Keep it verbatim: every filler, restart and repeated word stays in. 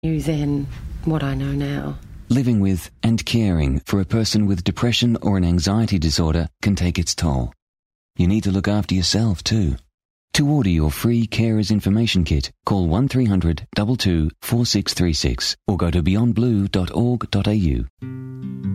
knew then what I know now. Living with and caring for a person with depression or an anxiety disorder can take its toll. You need to look after yourself too. To order your free Carers Information Kit, call one three hundred two two four six three six or go to beyond blue dot org dot a u.